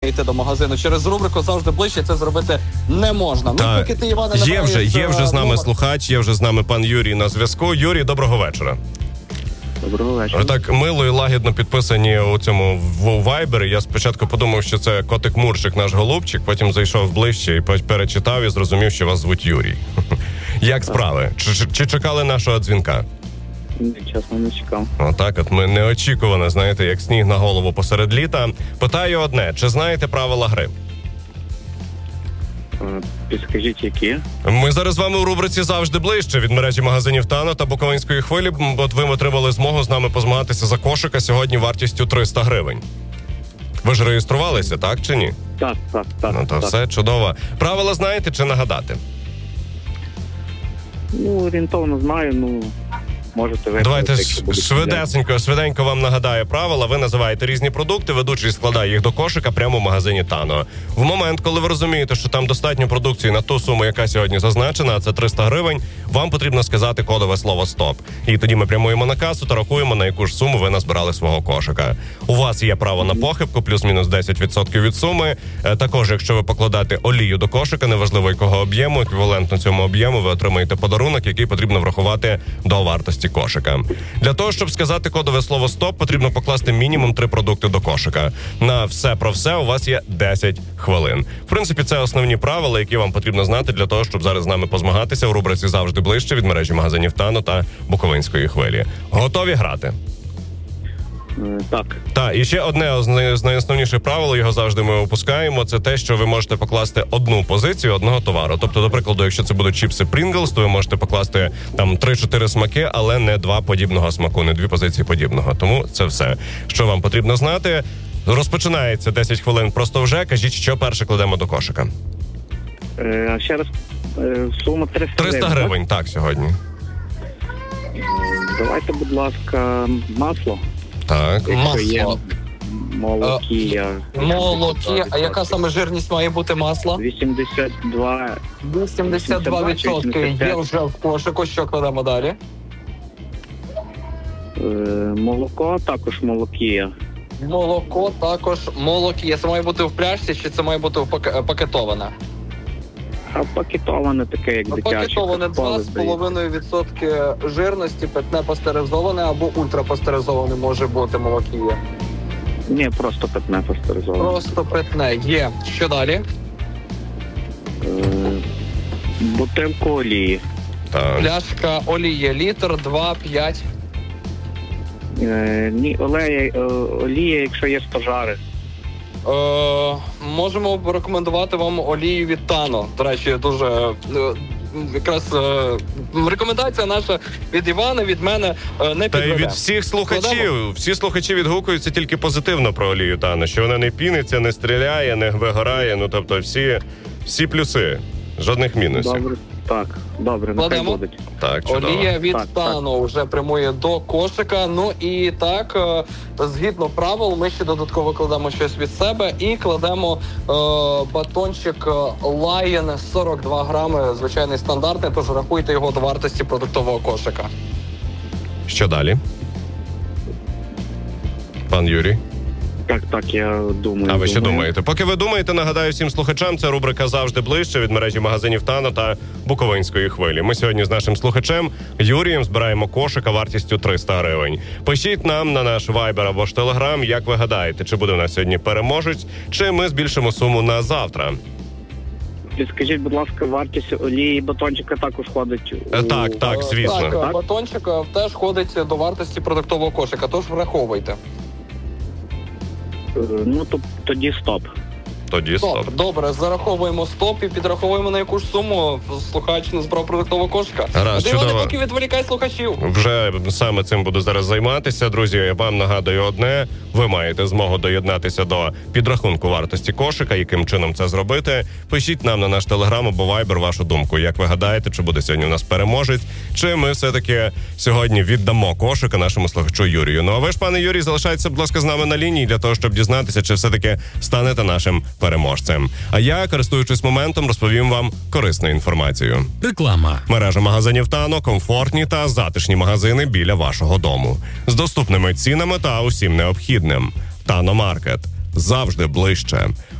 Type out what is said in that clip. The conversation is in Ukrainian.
йти до магазину. Через рубрику «Завжди ближче» це зробити не можна. Ну, поки ти, Іване, є вже з нами слухач, є вже з нами пан Юрій на зв'язку. Юрій, доброго вечора. Доброго вечора. Так мило і лагідно підписані у цьому в Вайбері. Я спочатку подумав, що це котик Мурчик, наш голубчик, потім зайшов ближче і перечитав і зрозумів, що вас звуть Юрій. Як справи? Чи чекали нашого дзвінка? Ні, чесно, не чекав. Отак от ми неочікувано, знаєте, як сніг на голову посеред літа. Питаю одне, чи знаєте правила гри? Підскажіть, які? Ми зараз з вами у рубриці «Завжди ближче» від мережі магазинів «Тано» та Буковинської хвилі. От ви отримали змогу з нами позмагатися за кошика сьогодні вартістю 300 гривень. Ви ж реєструвалися, так чи ні? Так. Ну, то все чудово. Правила знаєте чи нагадати? Ну, орієнтовно знаю, можете виписати. Давайте швиденько вам нагадаю правила. Ви називаєте різні продукти, ведучий складає їх до кошика прямо в магазині «Тано». В момент, коли ви розумієте, що там достатньо продукції на ту суму, яка сьогодні зазначена, а це 300 гривень, вам потрібно сказати кодове слово «СТОП». І тоді ми прямуємо на касу та рахуємо, на яку ж суму ви назбирали свого кошика. У вас є право на похибку, плюс-мінус 10% від суми. Також, якщо ви покладаєте олію до кошика, неважливо якого об'єму, еквівалентно цьому об'єму, ви отримаєте подарунок, який потрібно врахувати до вартості кошика. Для того, щоб сказати кодове слово «СТОП», потрібно покласти мінімум 3 продукти до кошика. На все про все у вас є 10 хвилин. В принципі, це основні правила, які вам потрібно знати для того, щоб зараз з нами позмагатися у рубриці «Завжди ближче» від мережі магазинів «Тано» та Буковинської хвилі. Готові грати? Так. Так, і ще одне з найосновніших правил, його завжди ми опускаємо, це те, що ви можете покласти одну позицію одного товару. Тобто, до прикладу, якщо це будуть чіпси Pringles, то ви можете покласти там 3-4 смаки, але не 2 подібного смаку, не 2 позиції подібного. Тому це все, що вам потрібно знати. Розпочинається 10 хвилин просто вже. Кажіть, що перше кладемо до кошика. Ще раз, сума 300 гривень, так, сьогодні. Давайте, будь ласка, масло. Так. Масло. Молокія. А яка саме жирність має бути масла? 82%. 82% є вже в кошику. Що кладемо далі? Молоко, також молокія. Молоко, також молокія. Це має бути в пляшці, чи це має бути пакетоване? А пакетоване таке, як дитяче. Пакетоване 2,5% жирності, питне пастеризоване або ультрапастеризоване може бути молокія. Ні, просто питне пастеризоване. Просто питне. Є. Що далі? Бутилку олії. Так. Пляшка олії, літр, 2,5. Ні, олія, якщо є стожари. Можемо рекомендувати вам олію від «Тано». До речі, дуже якраз рекомендація наша від Івана, від мене не підведе. Та й від всіх слухачів. Всі слухачі відгукуються тільки позитивно про олію «Тано», що вона не піниться, не стріляє, не вигорає. Ну, тобто всі плюси, жодних мінусів. Добре. Так, добре, нехай будуть. Так, чудово. Олія від «Тано» вже прямує до кошика. Ну і так, згідно правил, ми ще додатково кладемо щось від себе і кладемо батончик Lion 42 грами, звичайний стандартний, тож рахуйте його до вартості продуктового кошика. Що далі? Пан Юрій? Так, я думаю. А ви ще думаєте? Поки ви думаєте, нагадаю всім слухачам, це рубрика «Завжди ближче» від мережі магазинів «Тано» та Буковинської хвилі. Ми сьогодні з нашим слухачем Юрієм збираємо кошика вартістю 300 гривень. Пишіть нам на наш Viber або ж Telegram, як ви гадаєте, чи буде у нас сьогодні переможець, чи ми збільшимо суму на завтра. Скажіть, будь ласка, вартість олії і батончика також входить? Так, звісно. Так, батончик теж входить до вартості продуктового кошика, тож враховуйте. Ну, тоді стоп. Тоді стоп. Добре, зараховуємо стоп і підраховуємо на яку ж суму слухач не збрав продуктового кошика. Раз, чудово. Поки відволікай слухачів. Вже саме цим буду зараз займатися. Друзі, я вам нагадую одне. Ви маєте змогу доєднатися до підрахунку вартості кошика. Яким чином це зробити? Пишіть нам на наш Телеграм або Вайбер вашу думку. Як ви гадаєте, чи буде сьогодні у нас переможець, чи ми все-таки сьогодні віддамо кошика нашому слухачу Юрію. Ну а ви ж, пане Юрій, залишайтеся, будь ласка, з нами на лінії для того, щоб дізнатися, чи все-таки станете нашим переможцем. А я, користуючись моментом, розповім вам корисну інформацію. Реклама. Мережа магазинів «Тано» – комфортні та затишні магазини біля вашого дому. З доступними цінами та усім необхідним. «Тано Маркет» – завжди ближче.